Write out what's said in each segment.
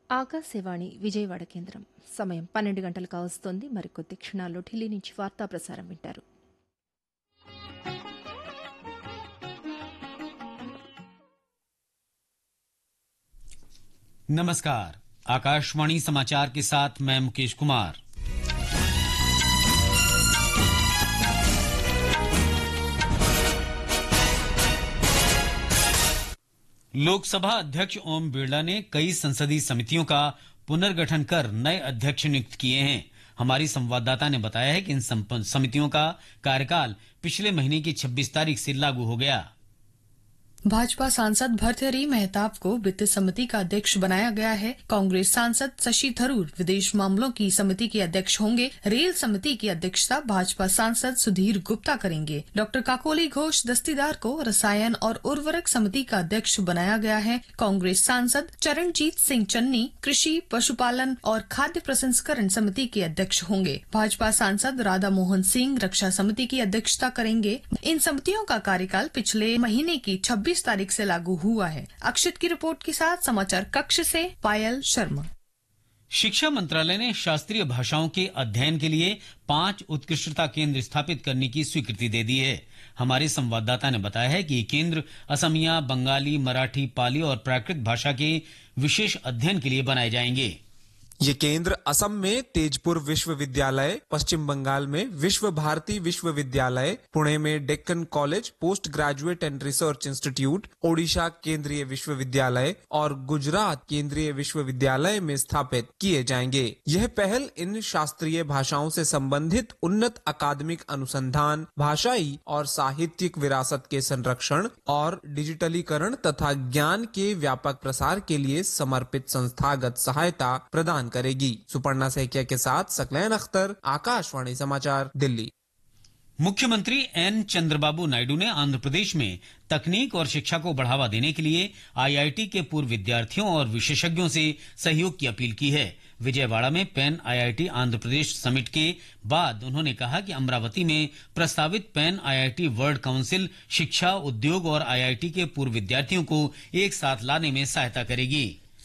ఆకాశవాణి విజయవాడ కేంద్రం సమయం 12 గంటలు కావస్తోంది. మరికొద్ది క్షణాల్లో ఢిల్లీ నుంచి వార్తా ప్రసారం వింటారు. नमस्कार, आकाशवाणी समाचार के साथ मैं मुकेश कुमार। लोकसभा अध्यक्ष ओम बिरला ने कई संसदीय समितियों का पुनर्गठन कर नए अध्यक्ष नियुक्त किए हैं। हमारी संवाददाता ने बताया है कि इन समितियों का कार्यकाल पिछले महीने की 26 तारीख से लागू हो गया। भाजपा सांसद भर्तृहरि मेहताब को वित्त समिति का अध्यक्ष बनाया गया है। कांग्रेस सांसद शशि थरूर विदेश मामलों की समिति के अध्यक्ष होंगे। रेल समिति की अध्यक्षता भाजपा सांसद सुधीर गुप्ता करेंगे। डॉक्टर काकोली घोष दस्तीदार को रसायन और उर्वरक समिति का अध्यक्ष बनाया गया है। कांग्रेस सांसद चरणजीत सिंह चन्नी कृषि, पशुपालन और खाद्य प्रसंस्करण समिति के अध्यक्ष होंगे। भाजपा सांसद राधा मोहन सिंह रक्षा समिति की अध्यक्षता करेंगे। इन समितियों का कार्यकाल पिछले महीने की 26 तारीख से लागू हुआ है। अक्षित की रिपोर्ट के साथ समाचार कक्ष से पायल शर्मा। शिक्षा मंत्रालय ने शास्त्रीय भाषाओं के अध्ययन के लिए 5 उत्कृष्टता केंद्र स्थापित करने की स्वीकृति दे दी है। हमारे संवाददाता ने बताया है कि ये केंद्र असमिया, बंगाली, मराठी, पाली और प्राकृत भाषा के विशेष अध्ययन के लिए बनाए जाएंगे। ये केंद्र असम में तेजपुर विश्वविद्यालय, पश्चिम बंगाल में विश्व भारती विश्वविद्यालय, पुणे में Deccan college post graduate and research institute, Odisha केंद्रीय विश्वविद्यालय और गुजरात केंद्रीय विश्वविद्यालय में स्थापित किए जाएंगे। यह पहल इन शास्त्रीय भाषाओं से संबंधित उन्नत अकादमिक अनुसंधान, भाषाई और साहित्यिक विरासत के संरक्षण और डिजिटलीकरण तथा ज्ञान के व्यापक प्रसार के लिए समर्पित संस्थागत सहायता प्रदान करेगी। सुपर्णा सैकिया के साथ सकलैन अख्तर, आकाशवाणी समाचार, दिल्ली। मुख्यमंत्री एन चंद्रबाबू नायडू ने आंध्र प्रदेश में तकनीक और शिक्षा को बढ़ावा देने के लिए आईआईटी के पूर्व विद्यार्थियों और विशेषज्ञों से सहयोग की अपील की है। विजयवाड़ा में pan IIT Andhra Pradesh summit के बाद उन्होंने कहा कि अमरावती में प्रस्तावित पैन आईआईटी वर्ल्ड काउंसिल शिक्षा, उद्योग और आईआईटी के पूर्व विद्यार्थियों को एक साथ लाने में सहायता करेगी।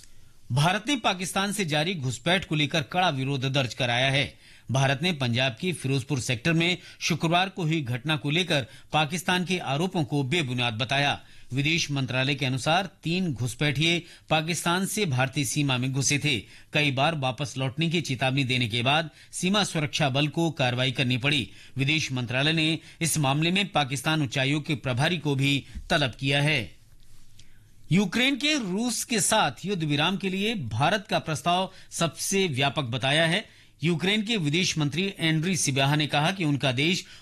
भारत ने पाकिस्तान से जारी घुसपैठ को लेकर कड़ा विरोध दर्ज कराया है। भारत ने पंजाब की फिरोजपुर सेक्टर में शुक्रवार को हुई घटना को लेकर पाकिस्तान के आरोपों को बेबुनियाद बताया। विदेश मंत्रालय के अनुसार 3 घुसपैठिए पाकिस्तान से भारतीय सीमा में घुसे थे। कई बार वापस लौटने की चेतावनी देने के बाद सीमा सुरक्षा बल को कार्रवाई करनी पड़ी। विदेश मंत्रालय ने इस मामले में पाकिस्तान उच्चायोग के प्रभारी को भी तलब किया है। यूक्रेन के रूस के साथ युद्ध विराम के लिए भारत का प्रस्ताव सबसे व्यापक बताया है। यूक्रेन के विदेश मंत्री एंड्री सिबिहा ने कहा कि उनका देश